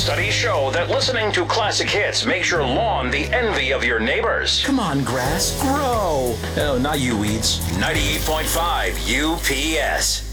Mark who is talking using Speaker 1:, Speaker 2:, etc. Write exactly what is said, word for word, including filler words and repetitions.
Speaker 1: Studies show that listening to classic hits makes your lawn the envy of your neighbors.
Speaker 2: Come on, grass, grow. Oh, not you weeds.
Speaker 1: ninety-eight point five U P S.